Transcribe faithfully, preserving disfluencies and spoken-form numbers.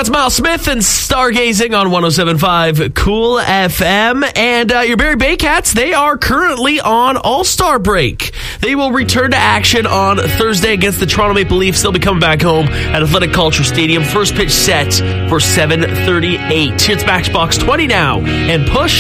That's Miles Smith and Stargazing on one oh seven point five Cool F M. And uh, your Barrie Baycats, they are currently on All-Star break. They will return to action on Thursday against the Toronto Maple Leafs. They'll be coming back home at Athletic Culture Stadium. First pitch set for seven thirty-eight. It's Matchbox twenty now. And Push